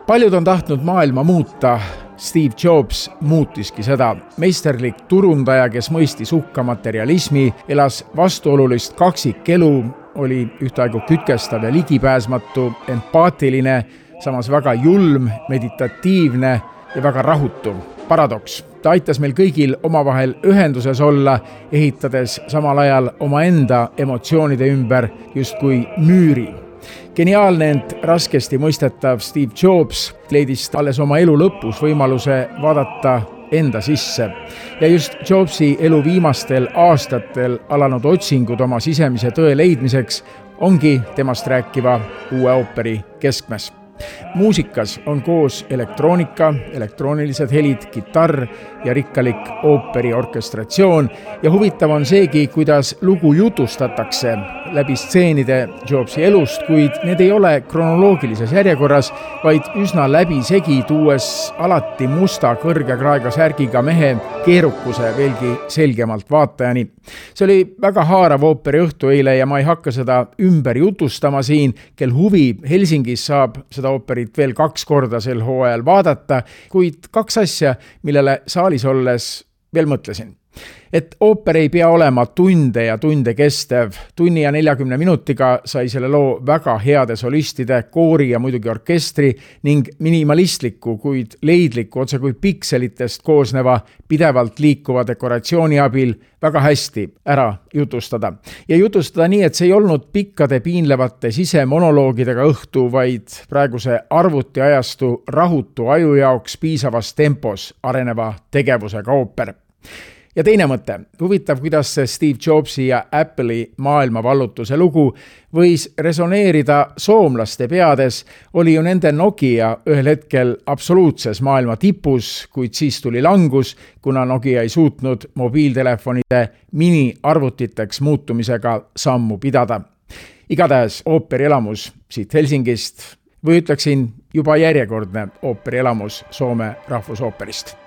Paljud on tahtnud maailma muuta, Steve Jobs muutiski seda. Meisterlik turundaja, kes mõistis hukka materialismi, elas vastuolulist kaksikelu, oli ühtaegu kütkestav ja ligipääsmatu, empaatiline, samas väga julm, meditatiivne ja väga rahutu. Paradoks. Ta aitas meil kõigil omavahel ühenduses olla, ehitades samal ajal omaenda emotsioonide ümber justkui müüri. Geniaalne, ent raskesti mõistetav Steve Jobs leidis alles oma elu lõpus võimaluse vaadata enda sisse. Ja just Jobsi elu viimastel aastatel alanud otsingud oma sisemise tõe leidmiseks ongi temast rääkiva uue ooperi keskmes. Muusikas on koos elektroonika, elektroonilised helid, kitarr ja rikkalik ooperi orkestratsioon ja huvitav on seegi, kuidas lugu jutustatakse läbi stseenide Jobsi elust, kuid need ei ole kronoloogilises järjekorras, vaid üsna läbisegi, tuues alati musta kõrge kraega särgiga mehe keerukuse veelgi selgemalt vaatajani. See oli väga haarav ooperi õhtu eile ja ma ei hakka seda ümber jutustama siin, kel huvi Helsingis saab seda ooperit veel 2 korda sel hooajal vaadata, kuid 2 asja, millele saalis olles veel mõtlesin. Et ooper ei pea olema tunde ja tunde kestev. Tunni ja 40 minutiga sai selle loo väga heade solistide, koori ja muidugi orkestri ning minimalistliku, kuid leidliku, otse kui pikselitest koosneva, pidevalt liikuva dekoratsiooni abil väga hästi ära jutustada. Ja jutustada nii, et see ei olnud pikkade piinlevate sisemonoloogidega õhtu, vaid praeguse arvutiajastu rahutu aju jaoks piisavas tempos areneva tegevusega ooper. Ja teine mõte, huvitav, kuidas see Steve Jobsi ja Apple'i maailmavallutuse lugu võis resoneerida soomlaste peades, oli ju nende Nokia ühel hetkel absoluutses maailma tipus, kuid siis tuli langus, kuna Nokia ei suutnud mobiiltelefonide miniarvutiteks muutumisega sammu pidada. Igatahes ooperielamus siit Helsingist või ütleksin juba järjekordne ooperielamus Soome rahvusooperist.